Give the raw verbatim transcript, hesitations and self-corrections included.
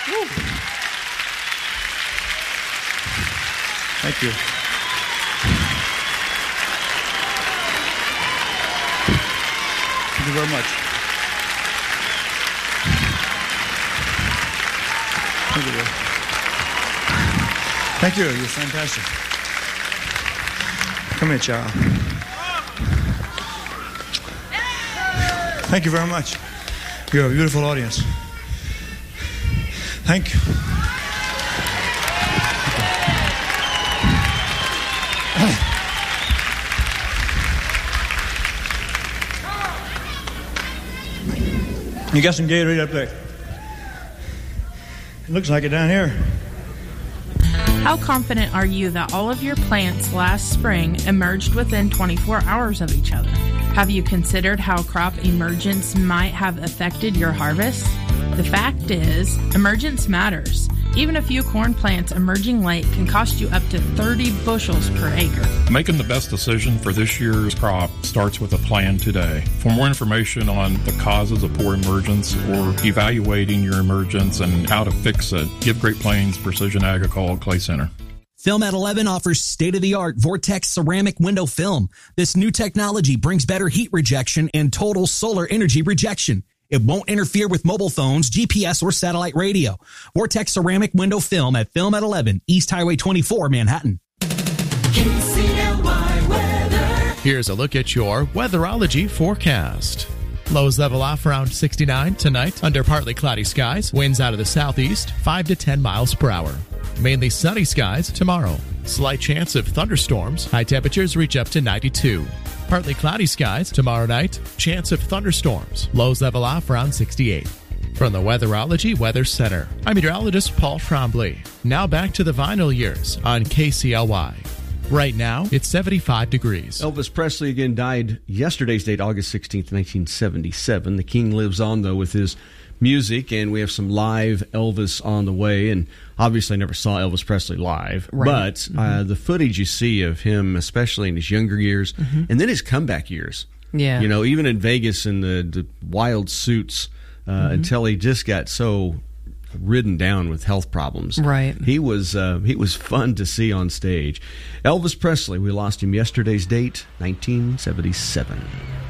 Woo. Thank you. Thank you very much. Thank you. Thank you. You're fantastic. Come here, child. Thank you very much. You're a beautiful audience. Thank you. You got some Gatorade up there? It looks like it down here. How confident are you that all of your plants last spring emerged within twenty-four hours of each other? Have you considered how crop emergence might have affected your harvest? The fact is, emergence matters. Even a few corn plants emerging late can cost you up to thirty bushels per acre. Making the best decision for this year's crop starts with a plan today. For more information on the causes of poor emergence or evaluating your emergence and how to fix it, give Great Plains Precision Agricole Clay Center. Film at eleven offers state-of-the-art Vortex ceramic window film. This new technology brings better heat rejection and total solar energy rejection. It won't interfere with mobile phones, G P S, or satellite radio. Vortex ceramic window film at Film at eleven, East Highway twenty-four, Manhattan. K C L Y weather. Here's a look at your weatherology forecast. Lows level off around sixty-nine tonight under partly cloudy skies. Winds out of the southeast, five to ten miles per hour. Mainly sunny skies tomorrow. Slight chance of thunderstorms. High temperatures reach up to ninety-two. Partly cloudy skies tomorrow night. Chance of thunderstorms. Lows level off around sixty-eight. From the Weatherology Weather Center, I'm meteorologist Paul Trombley. Now back to the vinyl years on K C L Y. Right now, it's seventy-five degrees. Elvis Presley again died yesterday's date, August sixteenth, nineteen seventy-seven. The King lives on, though, with his music, and we have some live Elvis on the way. And obviously, I never saw Elvis Presley live, right. but mm-hmm. uh, the footage you see of him, especially in his younger years, mm-hmm. and then his comeback years. Yeah. You know, even in Vegas in the, the wild suits uh, mm-hmm. until he just got so ridden down with health problems. Right. He was uh, he was fun to see on stage. Elvis Presley, we lost him yesterday's date, nineteen seventy-seven.